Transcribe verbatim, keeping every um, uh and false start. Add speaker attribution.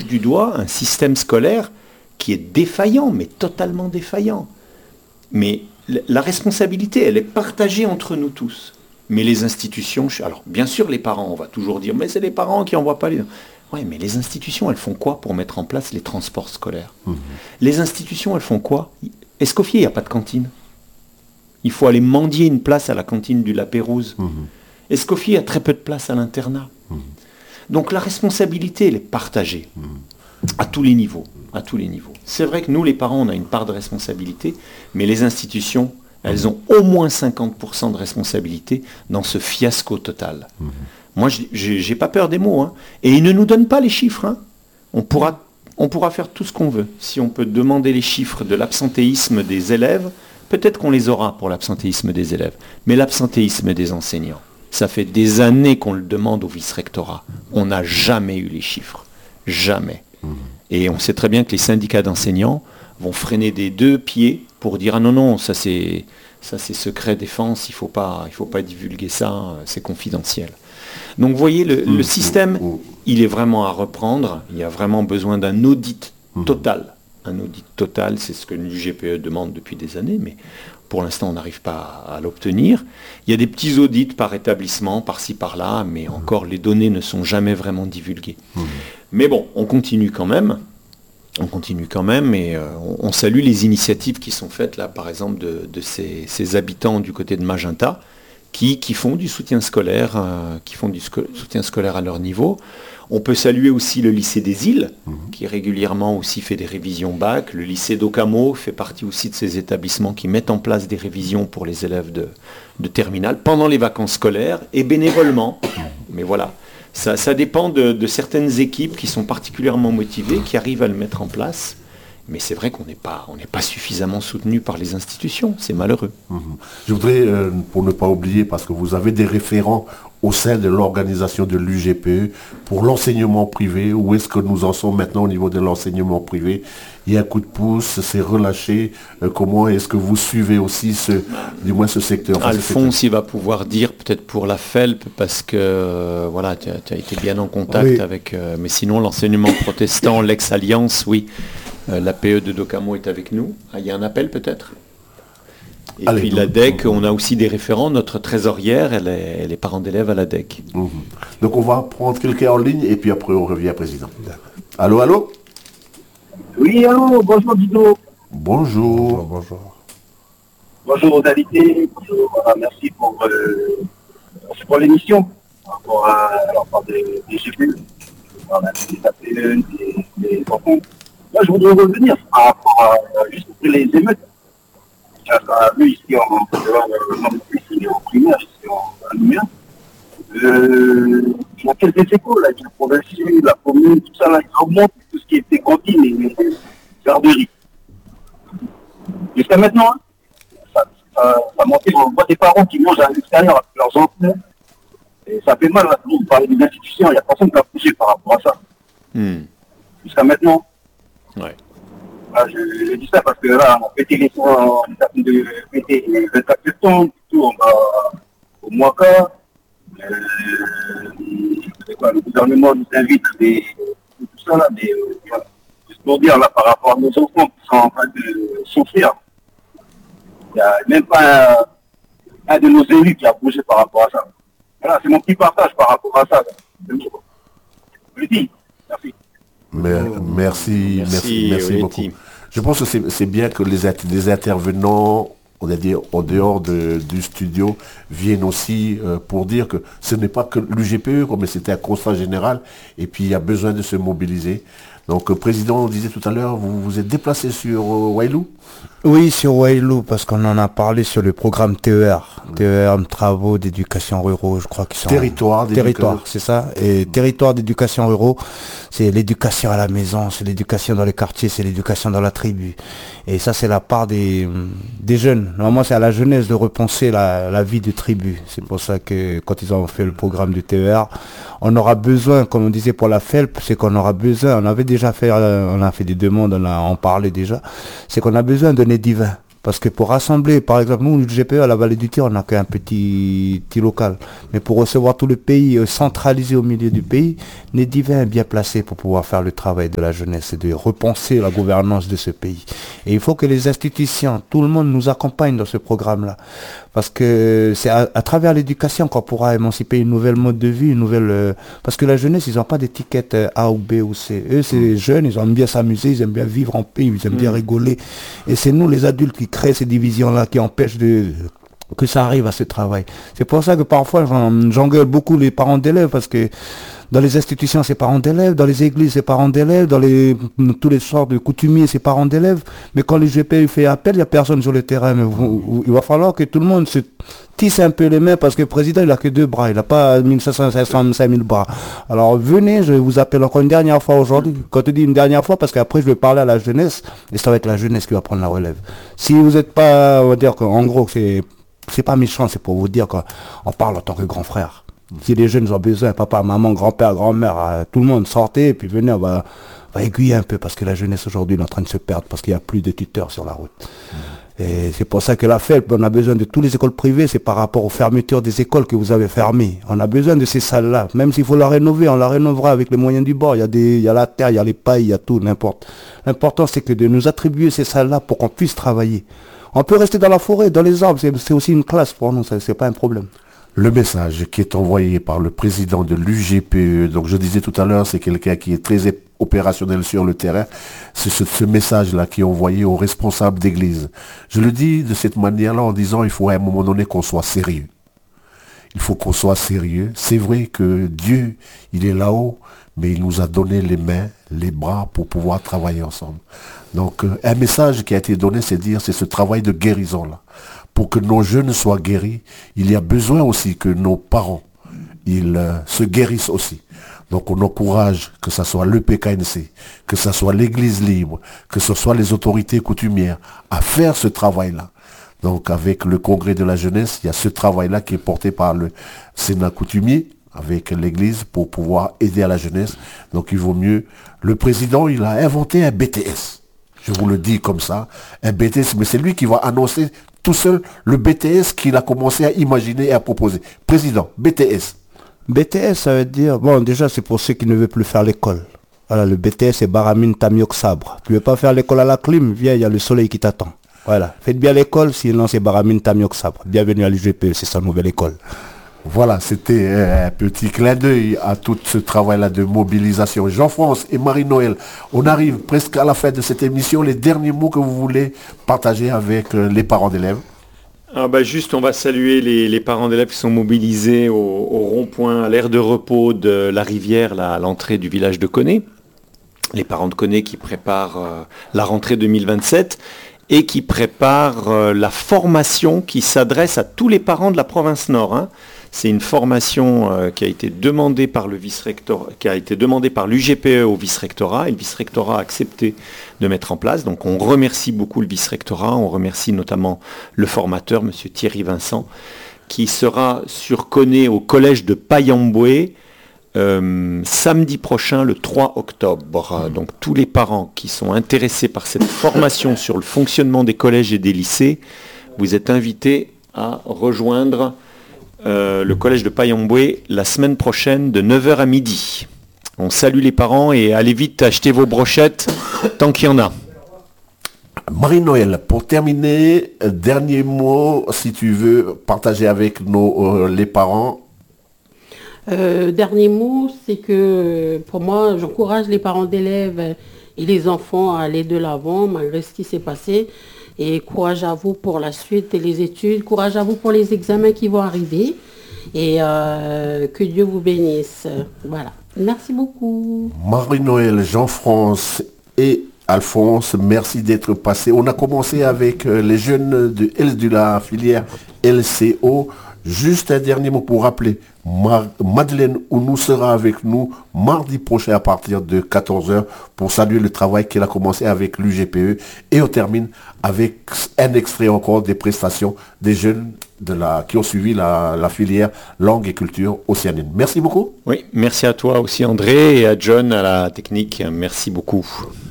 Speaker 1: du doigt un système scolaire qui est défaillant, mais totalement défaillant. Mais la responsabilité, elle est partagée entre nous tous. Mais les institutions, alors bien sûr les parents, on va toujours dire, mais c'est les parents qui n'envoient pas les... Oui, mais les institutions, elles font quoi pour mettre en place les transports scolaires? mmh. Les institutions, elles font quoi? Escoffier, il n'y a pas de cantine. Il faut aller mendier une place à la cantine du La Pérouse. Mmh. Escoffier a très peu de place à l'internat. Mmh. Donc la responsabilité, elle est partagée mmh. à tous les niveaux. À tous les niveaux. C'est vrai que nous, les parents, on a une part de responsabilité, mais les institutions, elles ont au moins cinquante pour cent de responsabilité dans ce fiasco total. Mmh. Moi, je n'ai pas peur des mots. Hein. Et ils ne nous donnent pas les chiffres. Hein. On pourra, on pourra faire tout ce qu'on veut. Si on peut demander les chiffres de l'absentéisme des élèves, peut-être qu'on les aura pour l'absentéisme des élèves. Mais l'absentéisme des enseignants, ça fait des années qu'on le demande au vice-rectorat. On n'a jamais eu les chiffres. Jamais. Mmh. Et on sait très bien que les syndicats d'enseignants vont freiner des deux pieds pour dire « Ah non, non, ça c'est, ça c'est secret défense, il ne faut pas, il faut pas divulguer ça, c'est confidentiel. » Donc vous voyez, le, mmh. le système, mmh. il est vraiment à reprendre. Il y a vraiment besoin d'un audit total. Mmh. Un audit total, c'est ce que l'U G P E demande depuis des années, mais pour l'instant, on n'arrive pas à, à l'obtenir. Il y a des petits audits par établissement, par-ci, par-là, mais encore, les données ne sont jamais vraiment divulguées. Mmh. Mais bon, on continue quand même. On continue quand même et euh, on, on salue les initiatives qui sont faites, là, par exemple, de, de ces, ces habitants du côté de Magenta, qui, qui font du soutien scolaire, euh, qui font du sco- soutien scolaire à leur niveau. On peut saluer aussi le lycée des Îles, mmh. qui régulièrement aussi fait des révisions bac. Le lycée d'Ocamo fait partie aussi de ces établissements qui mettent en place des révisions pour les élèves de, de terminale pendant les vacances scolaires et bénévolement. Mais voilà, ça, ça dépend de, de certaines équipes qui sont particulièrement motivées, qui arrivent à le mettre en place. Mais c'est vrai qu'on n'est pas, on n'est pas suffisamment soutenu par les institutions, c'est malheureux. Mmh.
Speaker 2: Je voudrais, euh, pour ne pas oublier, parce que vous avez des référents au sein de l'organisation de l'U G P E pour l'enseignement privé. Où est-ce que nous en sommes maintenant au niveau de l'enseignement privé? Il y a un coup de pouce, c'est relâché. Euh, comment est-ce que vous suivez aussi ce, du moins ce secteur? Enfin,
Speaker 1: Alphonse, il va pouvoir dire peut-être pour la F E L P, parce que euh, voilà, tu as été bien en contact oui. avec... Euh, mais sinon, l'enseignement protestant, l'ex-alliance, oui. Euh, la P E de Docamo est avec nous. Ah, il y a un appel peut-être? Et Allez, puis donc, l'A D E C, donc, on a aussi des référents. Notre trésorière, elle est, elle est parent d'élève à l'A D E C.
Speaker 2: Mmh. Donc on va prendre quelqu'un en ligne et puis après on revient, président. Allô, allô?
Speaker 3: Oui, allô, bonjour Dido.
Speaker 2: Bonjour.
Speaker 3: Bonjour, bonjour. Bonjour aux invités. Bonjour, voilà, merci pour, euh, pour l'émission. Par rapport à, alors, par des, des G P E, voilà, des A P E, des, des enfants. Moi, je voudrais revenir par rapport à juste après les émeutes. On a vu ici en, en primaire, ici en Nouméa. Euh, il y a quelques écoles, là, la province, la commune, tout ça, là, ils augmentent tout ce qui était cantine et les garderies. Jusqu'à maintenant, hein, ça, ça, ça montait, on voit des parents qui mangent à l'extérieur avec leurs enfants. Et ça fait mal, là, tout le monde parle des institutions, il n'y a personne qui a bougé par rapport à ça. Hmm. Jusqu'à maintenant.
Speaker 1: Ouais.
Speaker 3: Ah, je, je dis ça parce que là, on a pété les soins, on a de péter le vingt-quatre septembre, tout, on va au Moaka. Euh, quoi, le gouvernement nous invite des, tout ça là, mais euh, voilà. Juste pour dire là, par rapport à nos enfants qui sont en train de souffrir, il n'y a même pas un, un de nos élus qui a bougé par rapport à ça. Voilà, c'est mon petit partage par rapport à ça. Je le dis. Merci.
Speaker 2: Mais, merci, merci, merci, merci beaucoup. Je pense que c'est, c'est bien que les, les intervenants, on a dit en dehors de, du studio, viennent aussi euh, pour dire que ce n'est pas que l'U G P E, mais c'était un constat général, et puis il y a besoin de se mobiliser. Donc, euh, Président, on disait tout à l'heure, vous vous êtes déplacé sur euh, Wailou?
Speaker 4: Oui, sur Wailou, parce qu'on en a parlé sur le programme T E R. T E R, travaux d'éducation ruraux, je crois qu'ils sont...
Speaker 2: Territoire d'éducation.
Speaker 4: Territoire, c'est ça. Et territoire d'éducation ruraux, c'est l'éducation à la maison, c'est l'éducation dans les quartiers, c'est l'éducation dans la tribu. Et ça, c'est la part des, des jeunes. Normalement, c'est à la jeunesse de repenser la, la vie de tribu. C'est pour ça que quand ils ont fait le programme du T E R, on aura besoin, comme on disait pour la F E L P, c'est qu'on aura besoin, on avait déjà fait, on a fait des demandes, on a en parlé déjà, c'est qu'on a besoin de nez divin. Parce que pour rassembler, par exemple, nous, l'U G P E, à la Vallée du Tir, on n'a qu'un petit, petit local. Mais pour recevoir tout le pays, euh, centralisé au milieu du pays, Nedivin est bien placé pour pouvoir faire le travail de la jeunesse et de repenser la gouvernance de ce pays. Et il faut que les institutions, tout le monde nous accompagne dans ce programme-là. Parce que c'est à, à travers l'éducation qu'on pourra émanciper une nouvelle mode de vie, une nouvelle... Euh, parce que la jeunesse, ils n'ont pas d'étiquette euh, A ou B ou C. Eux, c'est les jeunes, ils aiment bien s'amuser, ils aiment bien vivre en paix, ils aiment bien rigoler. Et c'est nous, les adultes, qui créent ces divisions-là, qui empêchent de... que ça arrive à ce travail. C'est pour ça que parfois, j'engueule beaucoup les parents d'élèves, parce que dans les institutions, c'est parents d'élèves, dans les églises, c'est parents d'élèves, dans les, tous les sortes de coutumiers, c'est parents d'élèves. Mais quand le G P U fait appel, il n'y a personne sur le terrain. Mais vous, il va falloir que tout le monde se tisse un peu les mains, parce que le président, il n'a que deux bras, il n'a pas mille cinq cents, cinq mille bras. Alors venez, je vous appelle encore une dernière fois aujourd'hui. Quand je dis une dernière fois, parce qu'après, je vais parler à la jeunesse, et ça va être la jeunesse qui va prendre la relève. Si vous n'êtes pas, on va dire qu'en gros, c'est, c'est pas méchant, c'est pour vous dire qu'on parle en tant que grand frère. Si les jeunes ont besoin, papa, maman, grand-père, grand-mère, tout le monde sortez, et puis venez, on va, on va aiguiller un peu, parce que la jeunesse aujourd'hui est en train de se perdre, parce qu'il n'y a plus de tuteurs sur la route. Mmh. Et c'est pour ça que la F E L P, on a besoin de toutes les écoles privées, c'est par rapport aux fermetures des écoles que vous avez fermées. On a besoin de ces salles-là. Même s'il faut la rénover, on la rénovera avec les moyens du bord. Il y a des, il y a la terre, il y a les pailles, il y a tout, n'importe. L'important, c'est que de nous attribuer ces salles-là pour qu'on puisse travailler. On peut rester dans la forêt, dans les arbres, c'est, c'est aussi une classe pour nous, ça, c'est pas un problème.
Speaker 2: Le message qui est envoyé par le président de l'U G P E, donc je disais tout à l'heure, c'est quelqu'un qui est très opérationnel sur le terrain, c'est ce, ce message-là qui est envoyé aux responsables d'église. Je le dis de cette manière-là en disant il faut à un moment donné qu'on soit sérieux. Il faut qu'on soit sérieux. C'est vrai que Dieu, il est là-haut, mais il nous a donné les mains, les bras pour pouvoir travailler ensemble. Donc un message qui a été donné, c'est dire, c'est ce travail de guérison-là. Pour que nos jeunes soient guéris, il y a besoin aussi que nos parents, ils euh, se guérissent aussi. Donc on encourage que ce soit l'E P K N C, que ce soit l'Église libre, que ce soit les autorités coutumières, à faire ce travail-là. Donc avec le Congrès de la jeunesse, il y a ce travail-là qui est porté par le Sénat coutumier, avec l'Église, pour pouvoir aider à la jeunesse. Donc il vaut mieux... Le président, il a inventé un B T S. Je vous le dis comme ça, un B T S, mais c'est lui qui va annoncer tout seul le B T S qu'il a commencé à imaginer et à proposer. Président, B T S.
Speaker 4: B T S, ça veut dire, bon, déjà, c'est pour ceux qui ne veulent plus faire l'école. Voilà, le B T S, c'est Baramine Tamiok Sabre. Tu ne veux pas faire l'école à la clim, viens, il y a le soleil qui t'attend. Voilà, faites bien l'école, sinon c'est Baramine Tamiok Sabre. Bienvenue à l'U G P E, c'est sa nouvelle école.
Speaker 2: Voilà, c'était un petit clin d'œil à tout ce travail-là de mobilisation. Jean-France et Marie-Noël, on arrive presque à la fin de cette émission. Les derniers mots que vous voulez partager avec les parents d'élèves?
Speaker 1: Ah bah juste, on va saluer les, les parents d'élèves qui sont mobilisés au, au rond-point, à l'aire de repos de la rivière, là, à l'entrée du village de Koné. Les parents de Koné qui préparent euh, la rentrée deux mille vingt-sept et qui préparent euh, la formation qui s'adresse à tous les parents de la province Nord, hein. C'est une formation euh, qui a été demandée par le vice-rectorat, qui a été demandée par l'U G P E au vice-rectorat, et le vice-rectorat a accepté de mettre en place. Donc on remercie beaucoup le vice-rectorat, on remercie notamment le formateur, M. Thierry Vincent, qui sera sur Koné au collège de Payamboué euh, samedi prochain, le trois octobre. Donc tous les parents qui sont intéressés par cette formation sur le fonctionnement des collèges et des lycées, vous êtes invités à rejoindre Euh, le collège de Payamboué la semaine prochaine de neuf heures à midi. On salue les parents et allez vite acheter vos brochettes tant qu'il y en a.
Speaker 2: Marie-Noël, pour terminer, dernier mot, si tu veux partager avec nos, euh, les parents.
Speaker 5: Euh, dernier mot, c'est que pour moi, j'encourage les parents d'élèves et les enfants à aller de l'avant malgré ce qui s'est passé. Et courage à vous pour la suite et les études. Courage à vous pour les examens qui vont arriver. Et euh, que Dieu vous bénisse. Voilà. Merci beaucoup.
Speaker 2: Marie-Noël, Jean-France et Alphonse, merci d'être passés. On a commencé avec les jeunes de, de la filière L C O. Juste un dernier mot pour rappeler. Mar- Madeleine Ounou sera avec nous mardi prochain à partir de quatorze heures pour saluer le travail qu'elle a commencé avec l'U G P E. Et on termine avec un extrait encore des prestations des jeunes de la, qui ont suivi la, la filière langue et culture océanienne. Merci beaucoup.
Speaker 1: Oui, merci à toi aussi André et à John à la technique. Merci beaucoup.